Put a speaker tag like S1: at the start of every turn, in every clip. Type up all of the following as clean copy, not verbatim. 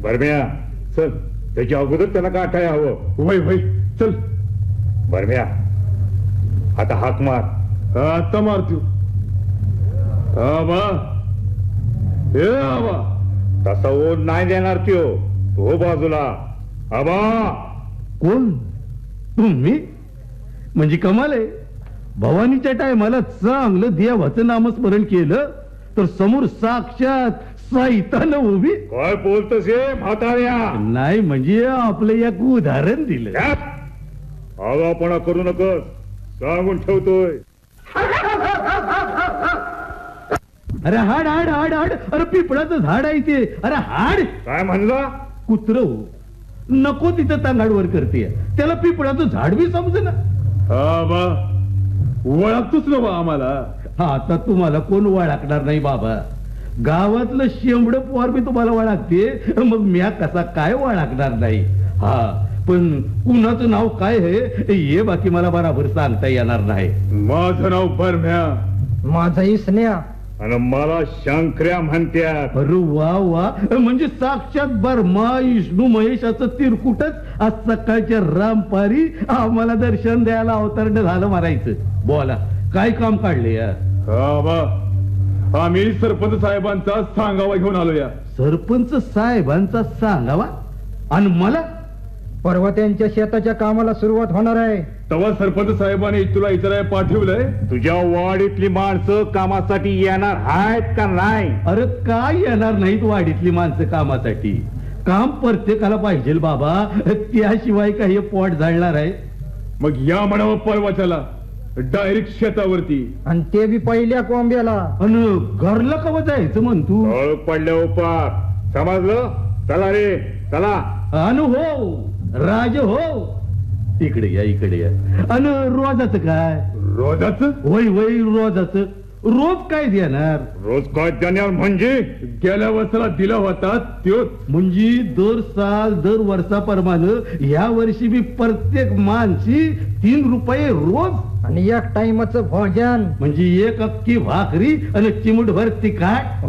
S1: बरम्या चल, त्याच्या अगोदर त्याला गाठाय हवं.
S2: वय वय चल.
S1: बरम्या आता हाक मार.
S2: आता मारतो. आबा ए आबा.
S1: तसा ओढ नाही देणार त्यो. हो बाजूला. आबा.
S3: कोण तुम्ही? म्हणजे कमाल आहे. भवानीच्या टायमाला चांगलं देवाचं नामस्मरण केलं तर समोर साक्षात सैतान उभी.
S1: काय बोलतोस हे म्हाताऱ्या?
S3: नाही म्हणजे आपलं एक उदाहरण दिलं.
S1: आगापणा करू नकोस, सांगून ठेवतोय.
S3: अरे हाड हाड हाड हाड. अरे पिपळाचं झाड आहे ते. अरे हाड.
S1: काय म्हणला?
S3: कुत्र हो. नको तिथं तांगाडवर करते. त्याला पिपळाचं झाड बी समज ना.
S2: आबा ओळखतोच ना बा आम्हाला.
S3: आता तुम्हाला कोण ओळखणार नाही बाबा. गावातलं शेंबड पोर मी तुम्हाला ओळखते, मग म्या कसा काय ओळखणार नाही. हा पण कुणाचं नाव काय आहे हे बाकी मला बराबर सांगता येणार नाही.
S2: माझं नाव बरम्या.
S4: माझा इसन्या.
S1: आणि मला शंकर्या म्हणत्यात.
S3: अरे वा वा. म्हणजे साक्षात बर्मा विष्णू महेशाचं तिरकुटच आज सकाळच्या रामपारी आम्हाला दर्शन द्यायला अवतरण झालं म्हणायचं. बोला काय काम काढले या?
S2: आबा आम्ही सरपंच साहेबांचा सांगावा घेऊन आलो या.
S3: सरपंच साहेबांचा सांगावा? आणि मला?
S4: परवा त्यांच्या शेताच्या कामाला सुरुवात होणार आहे.
S2: तेव्हा सरपंच साहेबांनी तुला इतर पाठवलंय.
S1: तुझ्या वाडीतली माणसं कामासाठी येणार आहेत का नाही?
S3: अरे काय येणार नाहीत वाडीतली माणसं कामासाठी? काम प्रत्येकाला पाहिजे बाबा, त्याशिवाय काही पोट जाळणार आहे?
S2: मग या म्हणावं परवाच्याला डायरेक्ट शेतावरती.
S4: आणि ते बी पहिल्या कोंब्याला.
S3: आणि घरला कवा जायचं म्हणतो?
S1: ओळख पडल्या उपार. समजलं? चला रे चला.
S3: अन हो राज हो. इकडे या इकडे या. अन रोजाचं काय?
S2: रोजाचं?
S3: वय वय रोजाचं. रोज काय देणार?
S1: रोज काय देणार म्हणजे?
S2: गेल्या वर्षाला दिला होता त्योच.
S3: म्हणजे दर साल दर वर्षाप्रमाणे या वर्षी बी प्रत्येक माणशी 3 रुपये रोज.
S4: आणि एक टाइमचं भोजन.
S3: म्हणजे एक अख्खी भाकरी आणि चिमूटभर तिखट.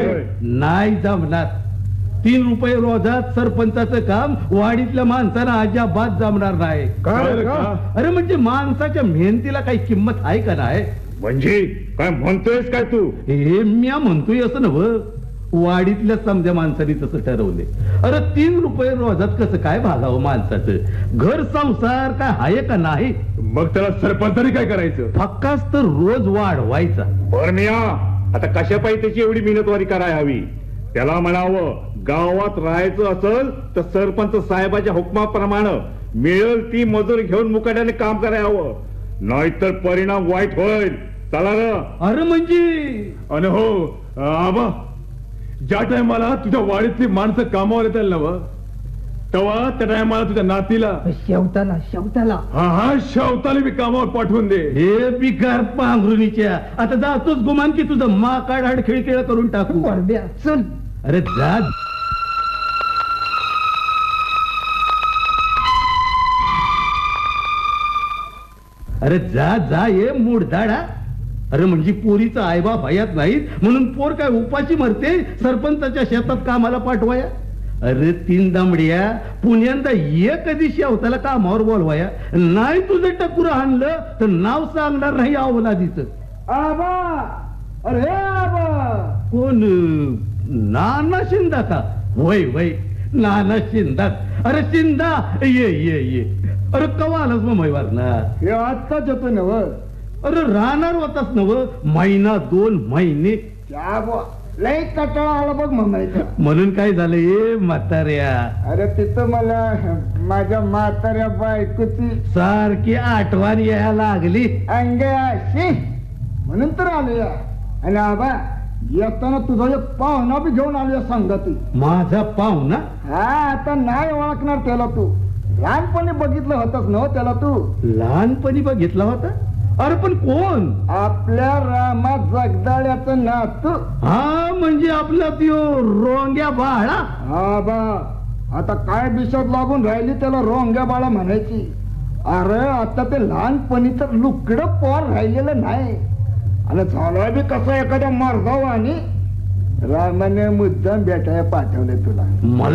S3: नाही जमणार. 3 रुपये रोजात सरपंचाचं काम वाडीतल्या माणसाला अजिबात जमणार नाही. अरे म्हणजे माणसाच्या मेहनतीला काही किंमत आहे का नाही?
S1: म्हणजे काय म्हणतोयस काय तू?
S3: हे म्या म्हणतोय असं नव. वाडीतल्या समजा माणसाने तसं ठरवले. अरे 3 रुपये रोजात कसं काय भागावं माणसाचं? घर संसार काय आहे का नाही?
S2: मग त्याला सरपंचाने काय करायचं?
S3: फक्काच तर रोज वाढवायचा.
S1: बरम्या आता कशा पाहिजे त्याची एवढी मेहनतवारी करायला हवी? त्याला म्हणावं गावात राहायचं असेल तर सरपंच साहेबाच्या हुकमाप्रमाणे मिळेल ती मजूर घेऊन मुकाट्याने काम करायला हवं. नाहीतर परिणाम वाईट होईल. चला र.
S3: अरे म्हणजे
S2: अरे हो आबा ज्या टायमाला तुझ्या वाडीतली माणसं कामावर येतील ना तेव्हा त्या टायमाला तुझ्या नातीला
S4: शेवटाला शेवटाला
S2: हा शेवताला बी कामावर पाठवून दे.
S3: हे बिकार पांघरुणीच्या. आता जातोच गुमान की तुझं माकाड हाड खेळ करून टाकू.
S4: चल.
S3: अरे जा. अरे जा जा ये मूडदाडा. अरे म्हणजे पोरीचा आईबाप हयात नाहीत म्हणून पोर काय उपाशी मरते सरपंचाच्या शेतात कामाला पाठवाया? अरे 3 दामड्या पुण्यांदा ये कधी शेवताला कामावर बोलवाया. नाही तुझं टकुर आणलं तर नाव सांगणार नाही अवलादीच.
S4: आबा. अरे आबा.
S3: कोण? नाना शिंदा का? वय वय नाना शिंदा. अरे शिंदा ये ये ये. अरे कवा आलास मग मैवार ना?
S4: हे आत्ताच येतो नव.
S3: अरे राहणार होताच नव. महिना 2 महिने.
S4: लय कटाळा आला बघ म्हणायचं.
S3: म्हणून काय झालं ये म्हाताऱ्या?
S4: अरे तिथं मला माझ्या म्हाताऱ्या बायकोची
S3: सारखी आठवण यायला लागली.
S4: अंगे अशी म्हणून तर आलो या. आणि आबा येताना तुझा एक पाहुणा बी घेऊन आलो सांगती.
S3: माझा पाहुणा?
S4: हा आता नाही ओळखणार त्याला तू. लहानपणी बघितलं होतस ना त्याला तू?
S3: लहानपणी बघितला होता? अरे पण कोण?
S4: आपल्या रामा जगदाळ्याचं नातू.
S3: हा म्हणजे आपला त्यो रोंग्या बाळा.
S4: हा बा आता काय बिशत लागून राहिली त्याला रोंग्या बाळा म्हणायची. अरे आता ते लहानपणी तर लुकडं पोर राहिलेलं नाही. आणि झालं बी कसं एखाद्या मर्दावानी रामाने मुद्दाम भेटायला पाठवले तुला.
S3: मला